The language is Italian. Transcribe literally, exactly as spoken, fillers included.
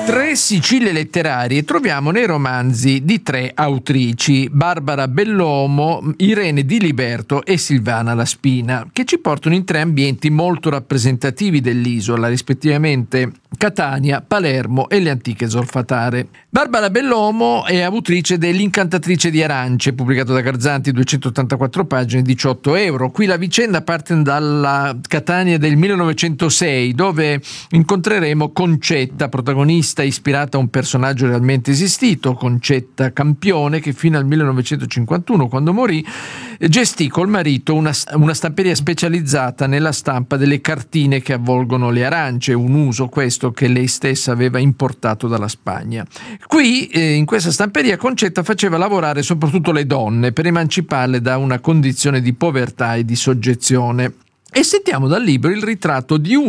Tre Sicilie letterarie troviamo nei romanzi di tre autrici, Barbara Bellomo, Irene Di Liberto e Silvana La Spina, che ci portano in tre ambienti molto rappresentativi dell'isola, rispettivamente Catania, Palermo e le antiche Zolfatare. Barbara Bellomo è autrice dell'Incantatrice di Arance, pubblicato da Garzanti, duecentottantaquattro pagine, diciotto euro. Qui la vicenda parte dalla Catania del millenovecentosei, dove incontreremo Concetta, protagonista ispirata a un personaggio realmente esistito, Concetta Campione, che fino al millenovecentocinquantuno, quando morì, gestì col marito una, una stamperia specializzata nella stampa delle cartine che avvolgono le arance, un uso questo che lei stessa aveva importato dalla Spagna. Qui, eh, in questa stamperia, Concetta faceva lavorare soprattutto le donne per emanciparle da una condizione di povertà e di soggezione. E sentiamo dal libro il ritratto di